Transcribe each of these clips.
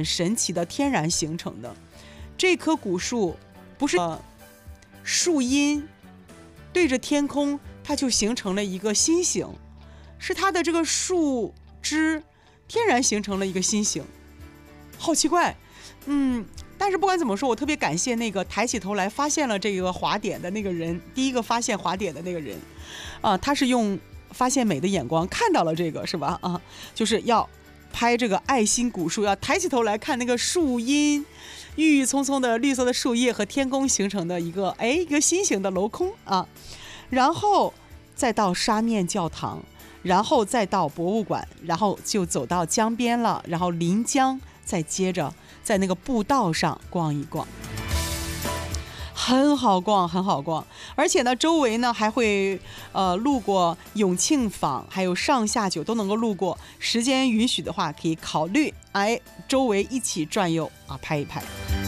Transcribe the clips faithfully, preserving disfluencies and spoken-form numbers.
神奇的天然形成的。这棵古树不是、呃、树荫对着天空，它就形成了一个心形，是它的这个树枝天然形成了一个心形，好奇怪。嗯，但是不管怎么说，我特别感谢那个抬起头来发现了这个华点的那个人，第一个发现华点的那个人啊，他是用发现美的眼光看到了这个，是吧？啊，就是要拍这个爱心古树，要抬起头来看那个树荫，郁郁葱葱的绿色的树叶和天空形成的一个哎一个心形的镂空啊，然后再到沙面教堂，然后再到博物馆，然后就走到江边了，然后临江，再接着在那个步道上逛一逛，很好逛，很好逛。而且呢，周围呢还会呃路过永庆坊，还有上下九都能够路过。时间允许的话，可以考虑哎周围一起转悠啊，拍一拍。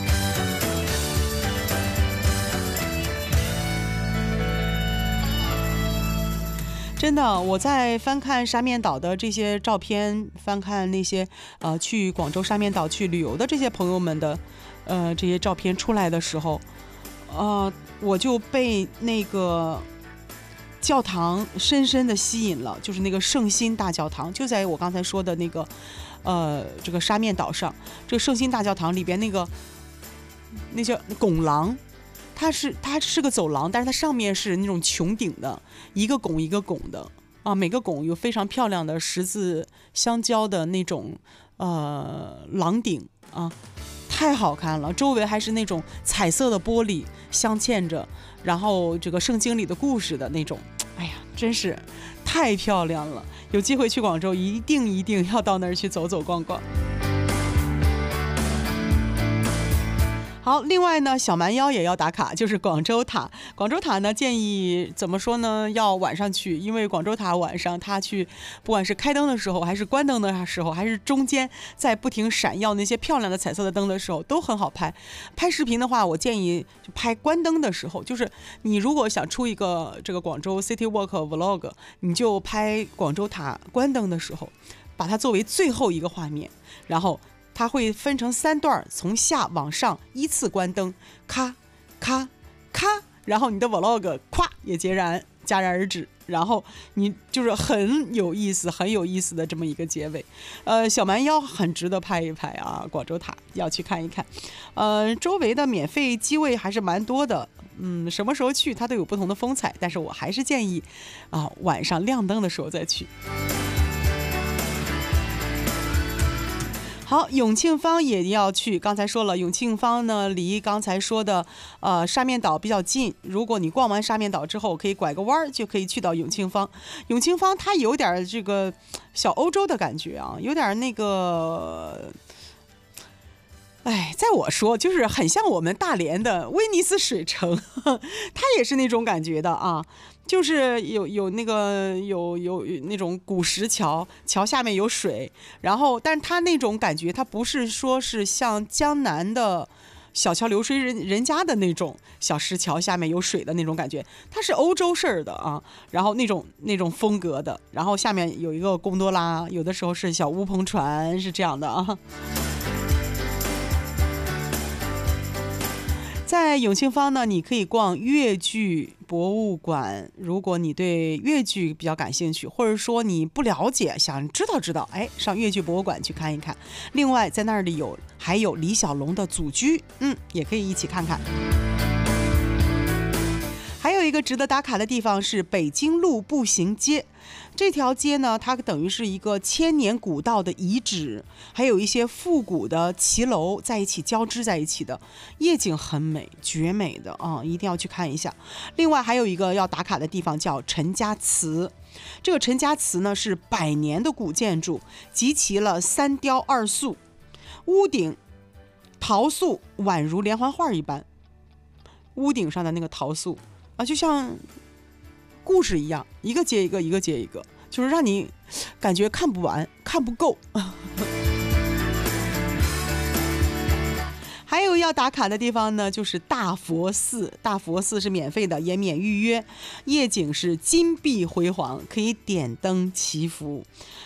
真的，我在翻看沙面岛的这些照片，翻看那些呃去广州沙面岛去旅游的这些朋友们的呃这些照片出来的时候，呃我就被那个教堂深深的吸引了，就是那个圣心大教堂，就在我刚才说的那个呃这个沙面岛上。这个圣心大教堂里边那个那叫拱廊，它是它是个走廊，但是它上面是那种穹顶的，一个拱一个拱的啊，每个拱有非常漂亮的十字相交的那种呃廊顶啊，太好看了。周围还是那种彩色的玻璃镶嵌着，然后这个圣经里的故事的那种，哎呀，真是太漂亮了。有机会去广州，一定一定要到那儿去走走逛逛。好，另外呢，小蛮腰也要打卡，就是广州塔。广州塔呢，建议怎么说呢？要晚上去，因为广州塔晚上它去，不管是开灯的时候，还是关灯的时候，还是中间在不停闪耀那些漂亮的彩色的灯的时候，都很好拍。拍视频的话，我建议就拍关灯的时候，就是你如果想出一个这个广州 City Walk Vlog， 你就拍广州塔关灯的时候，把它作为最后一个画面，然后它会分成三段，从下往上依次关灯，咔咔咔，然后你的 vlog 咵也截然戛然而止，然后你就是很有意思很有意思的这么一个结尾。呃，小蛮腰很值得拍一拍啊，广州塔要去看一看。呃，周围的免费机位还是蛮多的，嗯，什么时候去它都有不同的风采，但是我还是建议啊晚上亮灯的时候再去。好，永庆坊也要去。刚才说了，永庆坊呢离刚才说的呃沙面岛比较近。如果你逛完沙面岛之后，可以拐个弯就可以去到永庆坊。永庆坊它有点这个小欧洲的感觉啊，有点那个。哎，在我说就是很像我们大连的威尼斯水城，呵呵，它也是那种感觉的啊，就是有有那个有有那种古石桥，桥下面有水，然后但是它那种感觉，它不是说是像江南的小桥流水人人家的那种小石桥下面有水的那种感觉，它是欧洲式儿的啊，然后那种那种风格的，然后下面有一个贡多拉，有的时候是小乌篷船，是这样的啊。在永庆坊呢，你可以逛粤剧博物馆。如果你对粤剧比较感兴趣，或者说你不了解，想知道知道，哎，上粤剧博物馆去看一看。另外，在那里有还有李小龙的祖居，嗯，也可以一起看看。还有一个值得打卡的地方是北京路步行街，这条街呢，它等于是一个千年古道的遗址，还有一些复古的骑楼在一起交织在一起的，夜景很美，绝美的啊，一定要去看一下。另外还有一个要打卡的地方叫陈家祠，这个陈家祠呢是百年的古建筑，集齐了三雕二塑，屋顶陶塑宛如连环画一般，屋顶上的那个陶塑啊，就像故事一样，一个接一个，一个接一个，就是让你感觉看不完，看不够。还有要打卡的地方呢，就是大佛寺。大佛寺是免费的，也免预约，夜景是金碧辉煌，可以点灯祈福。